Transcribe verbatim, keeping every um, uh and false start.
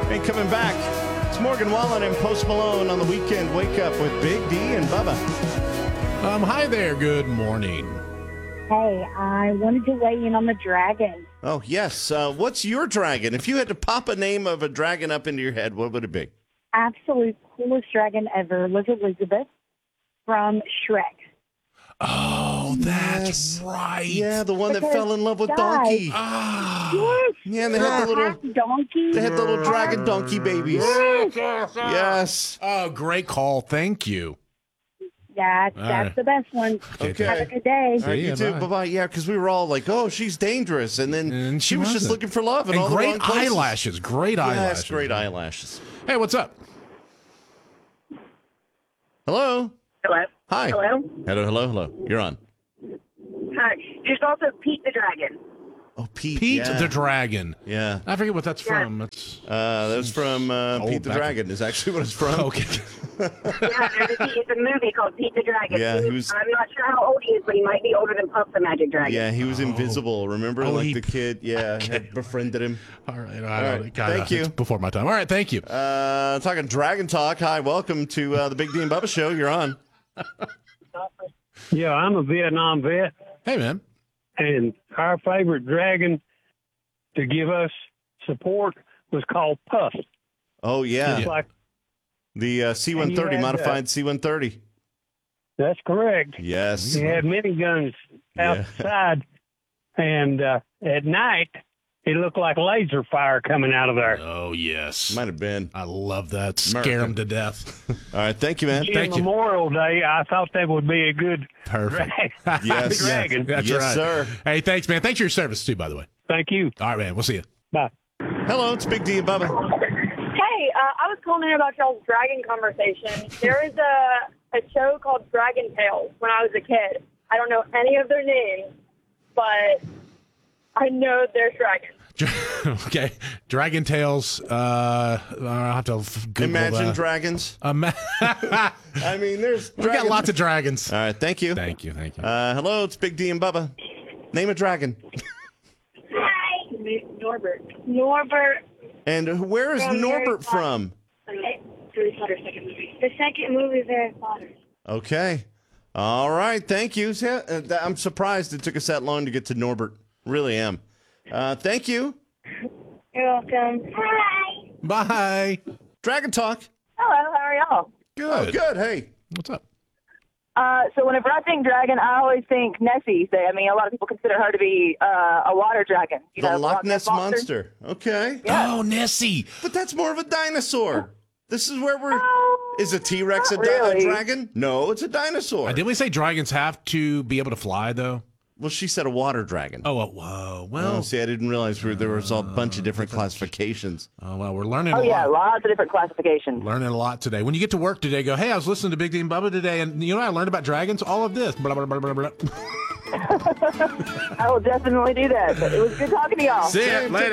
Ain't coming back. It's Morgan Wallen and Post Malone on the weekend. Wake up with Big D and Bubba. Um, hi there. Good morning. Hey, I wanted to weigh in on the dragon. Oh, yes. Uh, what's your dragon? If you had to pop a name of a dragon up into your head, what would it be? Absolute coolest dragon ever was Elizabeth from Shrek. Oh, that's Yes. right. Yeah, the one that Because, fell in love with guys- Donkey. Ah. Yes. Yeah, and they had the little, Half donkey. they had the little dragon donkey babies. Yes. Oh, great call. Thank you. That's, All that's right. the best one. Okay. Have a good day. All right, See you ya, too. bye. Bye-bye. Yeah, because we were all like, oh, she's dangerous. And then And she, she was just wasn't. looking for love in And all the great wrong places. eyelashes. Great Yes, eyelashes. great eyelashes. Hey, what's up? Hello. Hello. Hi. Hello. Hello, hello, hello. You're on. Hi. There's also Pete the Dragon. Oh, Pete. Pete yeah. the Dragon. Yeah. I forget what that's Yeah. from. It's Uh, that's from uh, Old Pete the back- Dragon is actually what it's from. okay. Yeah, there's a, it's a movie called Pete the Dragon. Yeah, he was- I'm not sure how old he is, but he might be older than Puff the Magic Dragon. Yeah, he was invisible. Remember, Oh, like he- the kid, yeah, had befriended him. All right. I All don't- right, kinda- thank you. It's before my time. All right. Thank you. Uh, talking Dragon Talk. Hi, welcome to uh, the Big D and Bubba Show. You're on. Yeah, I'm a Vietnam vet, Hey, man. and our favorite dragon to give us support was called Puff. Oh yeah, It's like, the uh, C one thirty And you had, modified C one thirty. that's correct. Yes. He had miniguns Yeah. outside, and uh, at night, it looked like laser fire coming out of there. Oh, yes. Might have been. I love that. Scare America. them to death. All right, thank you, man. In thank you. Memorial Day, I thought that would be a good Perfect. drag- Yes. dragon. That's Yes, right. sir. Hey, thanks, man. Thanks for your service, too, by the way. Thank you. All right, man. We'll see you. Bye. Hello, it's Big D and Bubba. Hey, uh, I was calling in about y'all's dragon conversation. There is a, a show called Dragon Tales when I was a kid. I don't know any of their names, but I know there's dragons. okay. Dragon Tales. Uh, I'll have to f- Google Imagine that. dragons. Ima- I mean, there's. we got lots of dragons. All right, thank you. Thank you. Thank you. Uh, hello, it's Big D and Bubba. Name a dragon. Hi. Norbert. Norbert. And where is From Norbert Harry Potter. from? Harry Potter second movie. The second movie is Harry Potter. Okay. All right. Thank you. Yeah, uh, th- I'm surprised it took us that long to get to Norbert. Really am. Uh, thank you. You're welcome. Hi. Bye. Dragon Talk. Hello, how are y'all? Oh, Good. good. Hey. What's up? Uh, so whenever I think dragon, I always think Nessie. So, I mean, a lot of people consider her to be uh, a water dragon. You The know, Loch Ness Monster. Okay. Oh, Nessie. But that's more of a dinosaur. This is where we're. Oh, Is a T Rex a, not di- a really. dragon? No, it's a dinosaur. Uh, didn't we say dragons have to be able to fly, though? Well, she said a water dragon. Oh, uh, whoa. Oh, Well, see, I didn't realize we- there was a bunch of different classifications. oh, well, we're learning Oh, a yeah, lot. lots of different classifications. Learning a lot today. When you get to work today, go, hey, I was listening to Big D and Bubba today, and you know what I learned about dragons? All of this. Blah, blah, blah, blah, blah. I will definitely do that. But it was good talking to y'all. See ya later.